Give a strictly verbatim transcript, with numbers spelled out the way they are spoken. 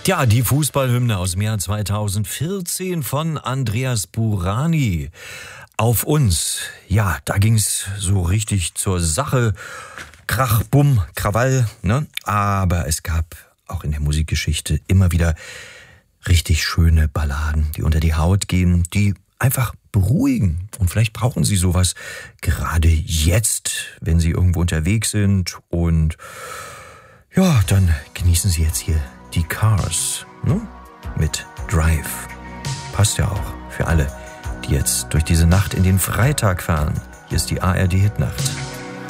Ja, die Fußballhymne aus dem Jahr zweitausendvierzehn von Andreas Burani. Auf uns. Ja, da ging's so richtig zur Sache. Krach, Bumm, Krawall, ne? Aber es gab auch in der Musikgeschichte immer wieder richtig schöne Balladen, die unter die Haut gehen, die einfach beruhigen. Und vielleicht brauchen Sie sowas gerade jetzt, wenn Sie irgendwo unterwegs sind. Und ja, dann genießen Sie jetzt hier die Cars, ne? Mit Drive. Passt ja auch für alle, die jetzt durch diese Nacht in den Freitag fahren. Hier ist die A R D Hitnacht.